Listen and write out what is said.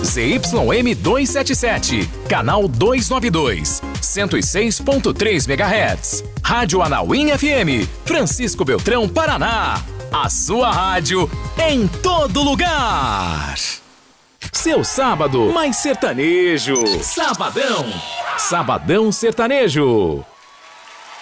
ZYM 277, canal 292, 106.3 MHz. Rádio Anauim FM, Francisco Beltrão, Paraná. A sua rádio em todo lugar. Seu sábado mais sertanejo. Sabadão Sertanejo.